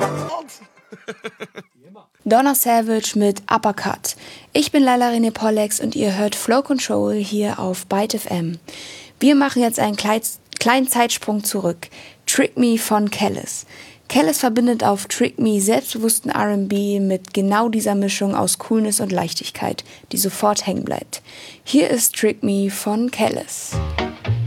Donna Savage mit Uppercut. Ich bin Laila René Pollex und ihr hört Flow Control hier auf Byte FM. Wir machen jetzt einen kleinen Zeitsprung zurück. Trick Me von Kelis. Kelis verbindet auf Trick Me selbstbewussten R&B mit genau dieser Mischung aus Coolness und Leichtigkeit, die sofort hängen bleibt. Hier ist Trick Me von Kelis.